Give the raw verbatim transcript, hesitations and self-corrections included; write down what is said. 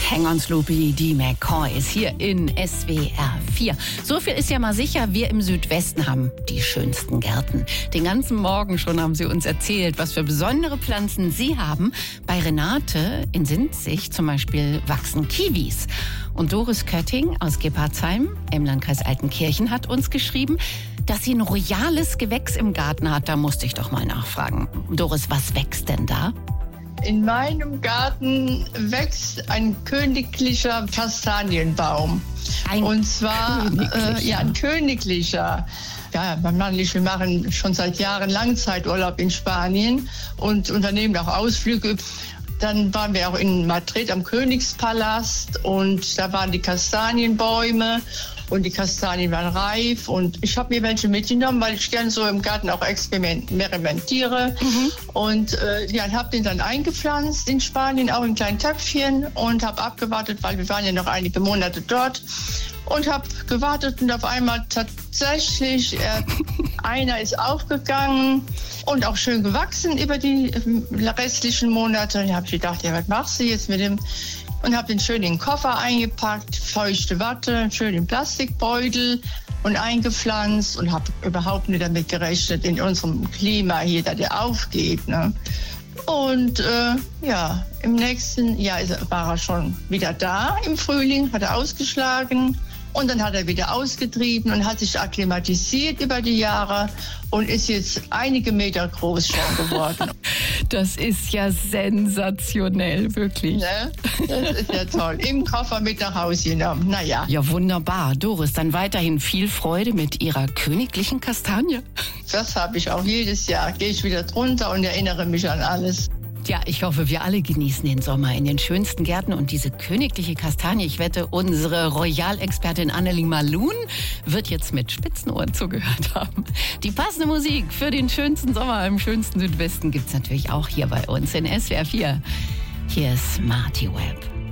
Hang on Sloopy, die McCoys hier in S W R vier. So viel ist ja mal sicher, wir im Südwesten haben die schönsten Gärten. Den ganzen Morgen schon haben sie uns erzählt, was für besondere Pflanzen sie haben. Bei Renate in Sinzig zum Beispiel wachsen Kiwis. Und Doris Kötting aus Gebhardsheim im Landkreis Altenkirchen hat uns geschrieben, dass sie ein royales Gewächs im Garten hat. Da musste ich doch mal nachfragen. Doris, was wächst denn da? In meinem Garten wächst ein königlicher Kastanienbaum. Ein Und zwar äh, ja, ein königlicher. Ja, mein Mann und ich, wir machen schon seit Jahren Langzeiturlaub in Spanien und unternehmen auch Ausflüge. Dann waren wir auch in Madrid am Königspalast und da waren die Kastanienbäume und die Kastanien waren reif und ich habe mir welche mitgenommen, weil ich gerne so im Garten auch experimentiere. Mhm. Und äh, ja, habe den dann eingepflanzt in Spanien, auch in kleinen Töpfchen und habe abgewartet, weil wir waren ja noch einige Monate dort und habe gewartet und auf einmal tatsächlich, äh, einer ist aufgegangen und auch schön gewachsen über die äh, restlichen Monate. Da habe ich gedacht, ja, was machst du jetzt mit dem? Und habe den schön in den Koffer eingepackt, feuchte Watte, schön in Plastikbeutel und eingepflanzt und habe überhaupt nicht damit gerechnet, in unserem Klima hier, dass der aufgeht. Ne? Und äh, ja, im nächsten Jahr ist, war er schon wieder da, im Frühling, hat er ausgeschlagen. Und dann hat er wieder ausgetrieben und hat sich akklimatisiert über die Jahre und ist jetzt einige Meter groß schon geworden. Das ist ja sensationell, wirklich. Ne? Das ist ja toll. Im Koffer mit nach Hause genommen. Naja. Ja, wunderbar. Doris, dann weiterhin viel Freude mit Ihrer königlichen Kastanie. Das habe ich auch jedes Jahr. Gehe ich wieder drunter und erinnere mich an alles. Ja, ich hoffe, wir alle genießen den Sommer in den schönsten Gärten und diese königliche Kastanie. Ich wette, unsere Royal-Expertin Annelie Malun wird jetzt mit Spitzenohren zugehört haben. Die passende Musik für den schönsten Sommer im schönsten Südwesten gibt's natürlich auch hier bei uns in S W R vier. Hier ist Marty Webb.